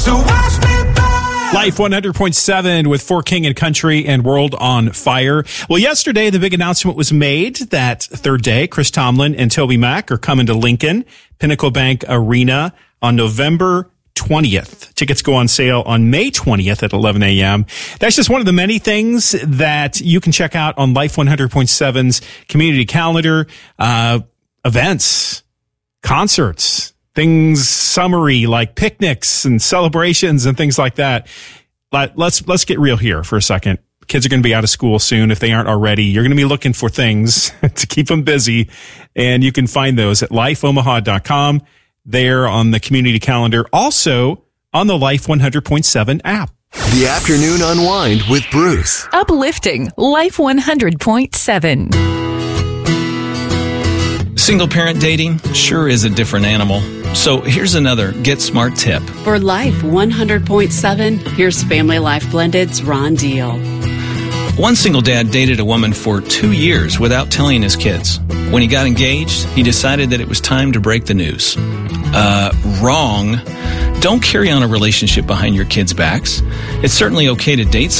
So watch me burn. Life 100.7 with For King and Country and World on Fire. Well, yesterday the big announcement was made that third day, Chris Tomlin and Toby Mac are coming to Lincoln, Pinnacle Bank Arena on November 20th. Tickets go on sale on May 20th at 11 a.m. That's just one of the many things that you can check out on Life 100.7's community calendar, events, concerts, things summary like picnics and celebrations and things like that. Let's get real here for a second. Kids are going to be out of school soon if they aren't already. You're going to be looking for things to keep them busy, and you can find those at lifeomaha.com, there on the community calendar, also on the Life 100.7 app. The Afternoon Unwind with Bruce. Uplifting Life 100.7. Single parent dating sure is a different animal. So here's another Get Smart tip. For Life 100.7, here's Family Life Blended's Ron Deal. One single dad dated a woman for 2 years without telling his kids. When he got engaged, he decided that it was time to break the news. Wrong. Don't carry on a relationship behind your kids' backs. It's certainly okay to date